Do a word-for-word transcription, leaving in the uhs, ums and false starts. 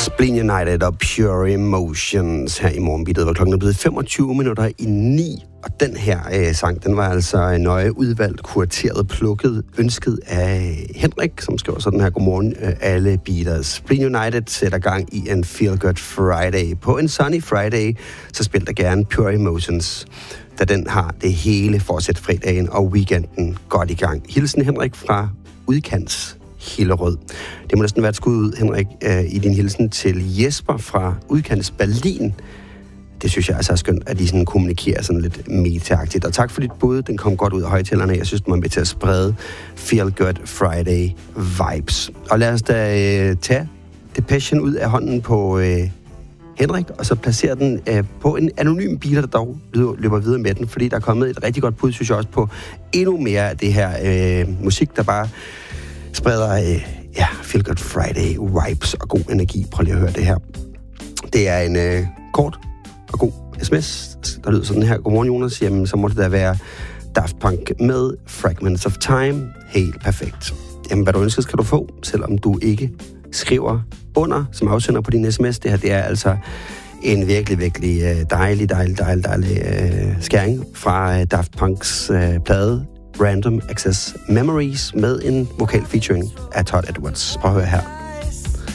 Spleen United og Pure Emotions her i morgenbitet, hvor klokken er blevet femogtyve minutter i ni. Og den her øh, sang, den var altså nøje udvalgt, kurateret, plukket, ønsket af Henrik, som skriver sådan her: godmorgen øh, alle beaters. Spleen United sætter gang i en Feel Good Friday. På en sunny Friday, så spil der gerne Pure Emotions, da den har det hele for at sætte fredagen og weekenden godt i gang. Hilsen Henrik fra Udkants Hillerød. Det må næsten være et skud ud, Henrik, øh, i din hilsen til Jesper fra Udkants Berlin. Det synes jeg altså er skønt, at de sådan kommunikerer sådan lidt meta-agtigt. Og tak for dit bud. Den kom godt ud af højtalerne. Jeg synes, man er med til at sprede Feel Good Friday vibes. Og lad os da øh, tage Depression ud af hånden på øh, Henrik, og så placere den øh, på en anonym beater, der dog løber videre med den, fordi der er kommet et rigtig godt bud, synes jeg også, på endnu mere af det her øh, musik, der bare spreder øh, ja, Feel Good Friday vibes og god energi. Prøv lige at høre det her. Det er en øh, kort og god sms, der lyder sådan her: godmorgen Jonas, jamen så må det da være Daft Punk med Fragments of Time. Helt perfekt. Jamen hvad du ønsker, skal du få, selvom du ikke skriver under som afsender på din sms. Det her, det er altså en virkelig, virkelig dejlig, dejlig, dejlig, dejlig øh, skæring fra øh, Daft Punks øh, plade Random Access Memories med en vokal featuring af Todd Edwards. Prøv at høre her.